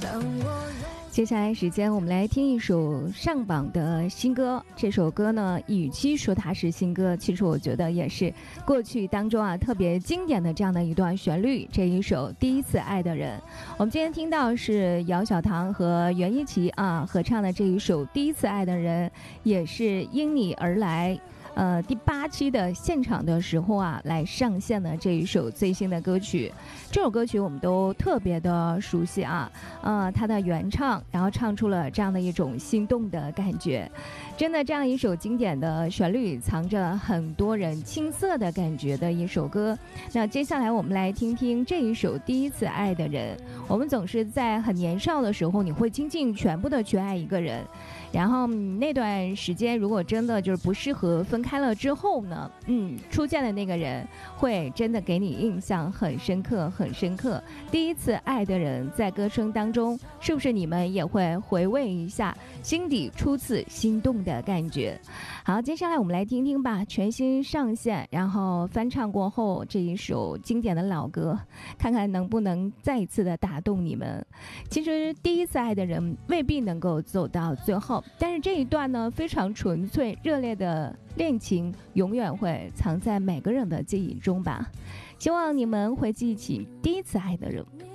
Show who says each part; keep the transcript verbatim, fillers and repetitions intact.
Speaker 1: 接下来时间我们来听一首上榜的新歌。这首歌呢，与其说它是新歌，其实我觉得也是过去当中啊特别经典的这样的一段旋律。这一首《第一次爱的人》，我们今天听到是姚小棠和袁一琦啊合唱的这一首《第一次爱的人》，也是因你而来。呃，第八期的现场的时候啊，来上线的这一首最新的歌曲，这首歌曲我们都特别的熟悉啊，呃，它的原唱，然后唱出了这样的一种心动的感觉，真的这样一首经典的旋律，藏着很多人青涩的感觉的一首歌。那接下来我们来听听这一首《第一次爱的人》。我们总是在很年少的时候，你会倾尽全部的去爱一个人。然后那段时间如果真的就是不适合分开了之后呢，嗯，出现的那个人会真的给你印象很深刻很深刻。第一次爱的人在歌声当中，是不是你们也会回味一下心底初次心动的感觉？好，接下来我们来听听吧，全新上线然后翻唱过后这一首经典的老歌，看看能不能再一次的打动你们。其实第一次爱的人未必能够走到最后，但是这一段呢非常纯粹热烈的恋情永远会藏在每个人的记忆中吧。希望你们会记起第一次爱的人。